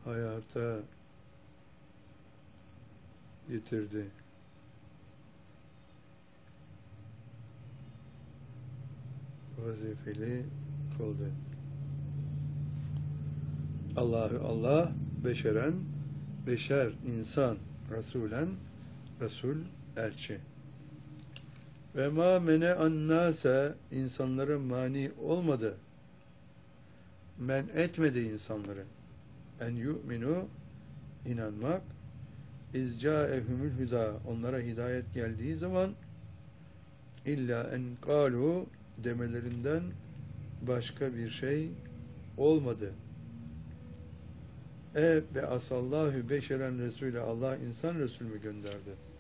hayata getirdi. Vazifeli kıldı. Allah beşeren, beşer, insan, Resulen, Resul, elçi. Ve ma mene'an nase, insanların mani olmadı. Men etmedi insanları. En yu'minu, inanmak. İzca'ehumul huda, onlara hidayet geldiği zaman illa en kalu, demelerinden başka bir şey olmadı. Ve asallahu beşeren Resulü, Allah insan Resul mü gönderdi?